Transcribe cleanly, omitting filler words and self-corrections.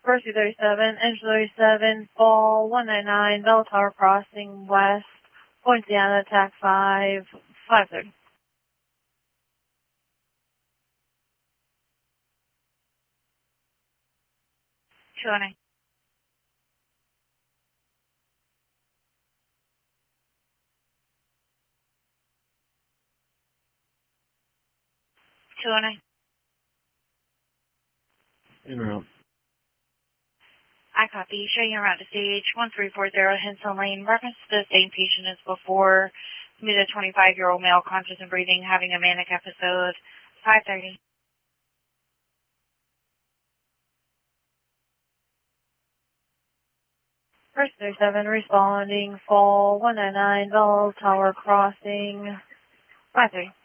First 237, engine 37, fall 199, Bell Tower Crossing West, Poinciana, attack 530. 209. 209. En route. I copy. Showing you around to stage 1340 Henson Lane. Reference to the same patient as before. Meet a 25-year-old male, conscious and breathing, having a manic episode. 530. First 37, responding, fall 199, Bell Tower Crossing. 530.